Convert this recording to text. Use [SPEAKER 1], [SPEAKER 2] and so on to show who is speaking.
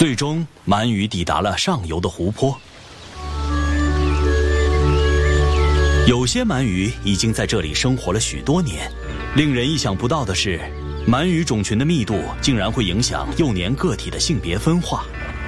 [SPEAKER 1] 最终，鳗鱼抵达了上游的湖泊。有些鳗鱼已经在这里生活了许多年。令人意想不到的是，鳗鱼种群的密度竟然会影响幼年个体的性别分化。